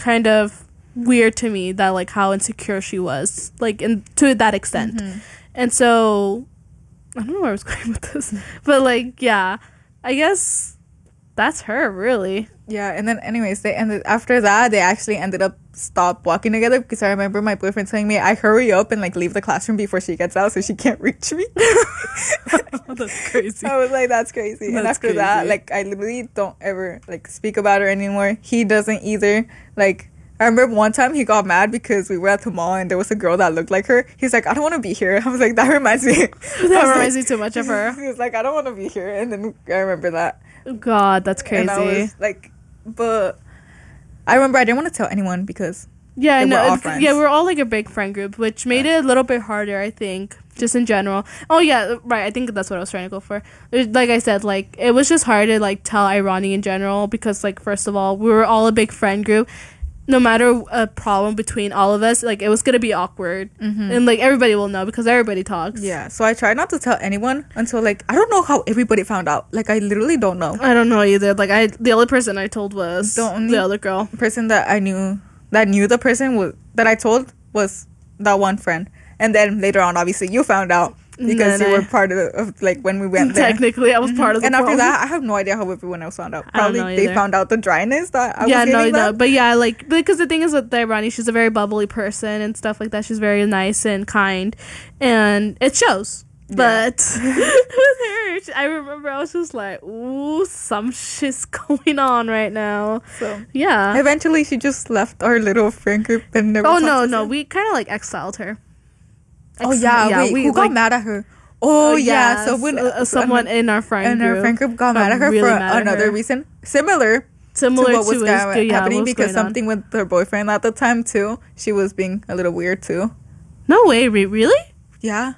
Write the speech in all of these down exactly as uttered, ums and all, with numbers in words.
kind of weird to me that like how insecure she was, like, in to that extent. Mm-hmm. And so I don't know where I was going with this, but like, yeah, I guess that's her, really. Yeah, and then anyways, they ended after that. They actually ended up stop walking together because I remember my boyfriend telling me I hurry up and like leave the classroom before she gets out so she can't reach me. That's crazy. I was like, that's crazy. That's and after crazy. that, like, I literally don't ever like speak about her anymore. He doesn't either. Like, I remember one time he got mad because we were at the mall and there was a girl that looked like her. He's like, I don't want to be here. I was like, that reminds me. That reminds like, me too much of her. He was like, I don't want to be here. And then I remember that. God, that's crazy. And I was like, but I remember I didn't want to tell anyone because yeah, no, yeah, we're all like a big friend group, which made yeah. it a little bit harder, I think, just in general. Oh yeah, right. I think that's what I was trying to go for. Like I said, like it was just hard to like tell Irani in general because, like, first of all, we were all a big friend group. No matter a problem between all of us, like, it was gonna be awkward, mm-hmm. and like everybody will know because everybody talks. Yeah, so I tried not to tell anyone until like I don't know how everybody found out. Like, I literally don't know. I don't know either. Like, I the only person I told was the, only the other girl. Person that I knew that knew the person was that I told was that one friend, and then later on, obviously, you found out. Because you were part of, of, like, when we went there. Technically, I was mm-hmm. part of the And problem. after that, I have no idea how everyone else found out. Probably they found out the dryness that I yeah, was getting. Yeah, no, no. But yeah, like, because the thing is with Irani, she's a very bubbly person and stuff like that. She's very nice and kind. And it shows. Yeah. But with her, I remember I was just like, ooh, some shit's going on right now. So, yeah. Eventually, she just left our little friend group and never Oh, no, no. We kind of, like, exiled her. Oh yeah, yeah wait, we, who got like, mad at her? Oh uh, yeah, yeah, so when uh, someone in our friend in group, our friend group got mad at her really for another her. reason, similar, similar to what to was ga- yeah, happening was because something on. with her boyfriend at the time too. She was being a little weird too. No way, re- really? Yeah.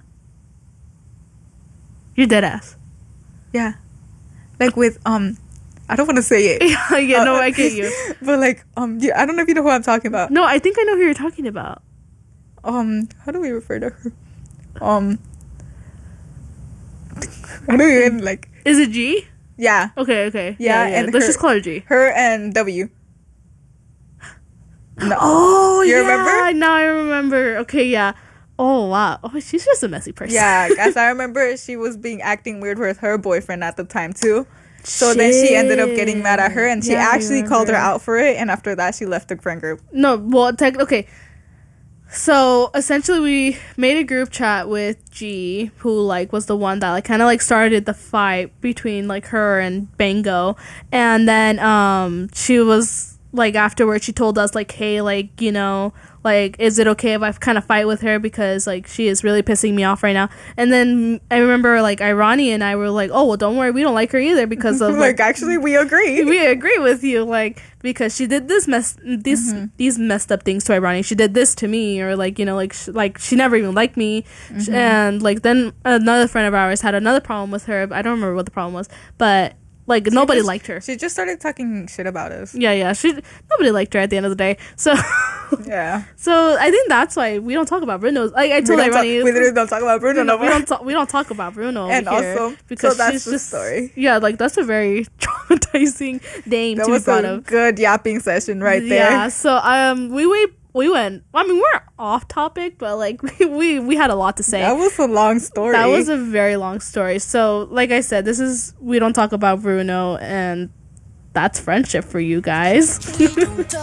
You're dead ass. Yeah, like with um, I don't want to say it. yeah, yeah, uh, no, I get you. But like um, yeah, I don't know if you know who I'm talking about. No, I think I know who you're talking about. Um, how do we refer to her? Um, I don't even like. Is it G? Yeah. Okay. Okay. Yeah, yeah, yeah. and let's her, just call her G. Her and W. No. Oh, you yeah. remember? Now I remember. Okay, yeah. Oh wow. Oh, she's just a messy person. Yeah, guys. I remember she was being acting weird with her boyfriend at the time too. So Shit. Then she ended up getting mad at her, and she yeah, actually called her out for it. And after that, she left the friend group. No, well, tech. Okay. So essentially we made a group chat with G, who like was the one that like kind of like started the fight between like her and Bango, and then um she was like afterwards she told us like, hey, like, you know, like, is it okay if I kind of fight with her because like she is really pissing me off right now? And then I remember like Irani and I were like, oh well, don't worry, we don't like her either because of like, like actually we agree we agree with you, like, because she did this mess these mm-hmm. these messed up things to Irani. She did this to me, or like, you know, like sh- like she never even liked me, mm-hmm. and like then another friend of ours had another problem with her. I don't remember what the problem was, but. Like, she nobody just, liked her. She just started talking shit about us. Yeah, yeah. She nobody liked her at the end of the day. So yeah. So I think that's why we don't talk about Bruno. Like I told Irani, we literally don't talk about Bruno. No, we don't talk. We don't talk about Bruno. And also, because so that's she's the just, story. Yeah, like that's a very traumatizing name that to was be proud a of. Good yapping session right there. Yeah. So um, we we. We went. I mean, we're off topic, but like we, we we had a lot to say. That was a long story. That was a very long story. So, like I said, this is we don't talk about Bruno, and that's friendship for you guys.